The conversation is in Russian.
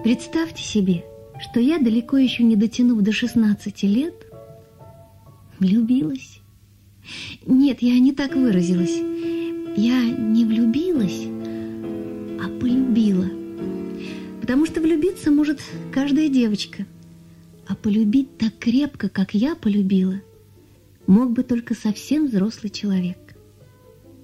Представьте себе, что я, далеко еще не дотянув до 16 лет, влюбилась. Нет, я не так выразилась. Я не влюбилась, а полюбила. Потому что влюбиться может каждая девочка, а полюбить так крепко, как я полюбила, мог бы только совсем взрослый человек.